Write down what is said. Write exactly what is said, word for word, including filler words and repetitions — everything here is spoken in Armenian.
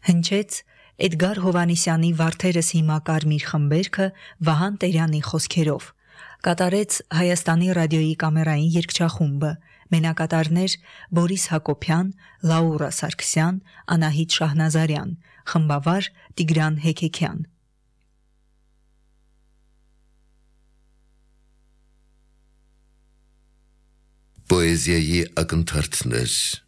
Հնչեց Էդգար Հովհաննիսյանի «Վարդերս հիմա կարմիր» խմբերքը Վահան Տերյանի խոսքերով։ Կատարեց Հայաստանի ռադիոյի կամերային երգչախումբը, մենակատարներ Բորիս Հակոբյան, Լաուրա Սարգսյան, Անահիտ Շահնազարյան, խմբավար Տիգրան Հեքեքյան։ Պոեզիայի ակնթարթներ